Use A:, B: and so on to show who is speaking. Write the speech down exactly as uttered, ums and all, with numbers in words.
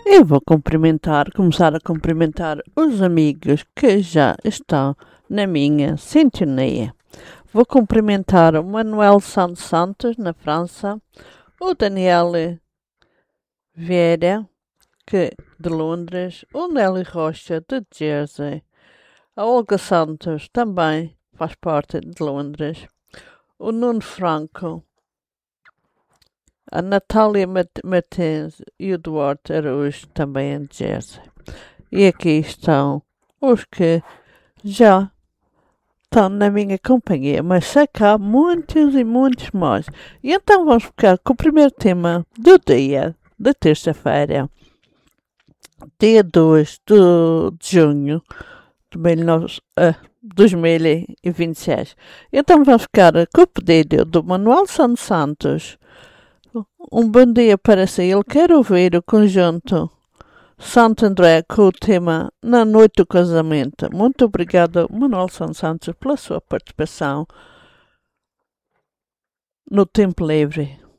A: Eu vou cumprimentar, começar a cumprimentar os amigos que já estão na minha sintonia. Vou cumprimentar o Manuel Santos Santos, na França, o Daniel Vieira, que, de Londres, o Nelly Rocha, de Jersey, a Olga Santos, também faz parte de Londres, o Nuno Franco, a Natália Martins e o Duarte Araújo, também em Jersey. E aqui estão os que já estão na minha companhia, mas sei que há muitos e muitos mais. E então vamos ficar com o primeiro tema do dia, de terça-feira, dia dois de junho de dois mil e vinte e seis. Então vamos ficar com o pedido do Manuel Santos Santos. Um bom dia para si. Ele quer ouvir o conjunto Santo André com o tema Na Noite do Casamento. Muito obrigado, Manuel Santos Santos, pela sua participação no Tempo Livre.